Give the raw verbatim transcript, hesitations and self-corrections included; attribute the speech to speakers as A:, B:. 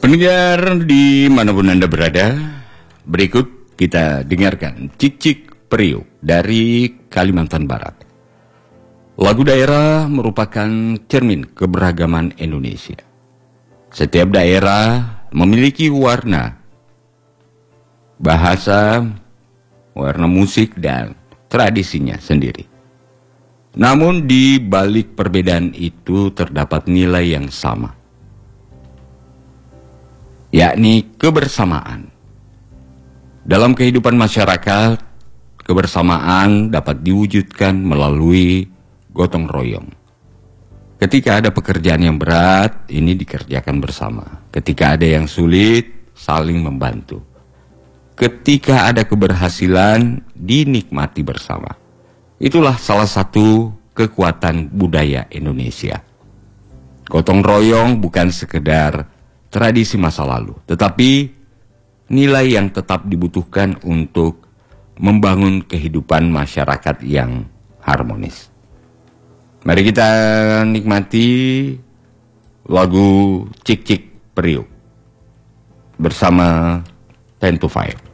A: Pendengar dimanapun Anda berada, berikut kita dengarkan Cik-Cik Priok dari Kalimantan Barat. Lagu daerah merupakan cermin keberagaman Indonesia. Setiap daerah memiliki warna, bahasa, warna musik, dan tradisinya sendiri. Namun di balik perbedaan itu terdapat nilai yang sama, yakni kebersamaan. Dalam kehidupan masyarakat, kebersamaan dapat diwujudkan melalui gotong royong. Ketika ada pekerjaan yang berat, ini dikerjakan bersama. Ketika ada yang sulit, saling membantu. Ketika ada keberhasilan, dinikmati bersama. Itulah salah satu kekuatan budaya Indonesia. Gotong royong bukan sekedar tradisi masa lalu, tetapi nilai yang tetap dibutuhkan untuk membangun kehidupan masyarakat yang harmonis. Mari kita nikmati lagu Cik-Cik Priok bersama Ten to Five.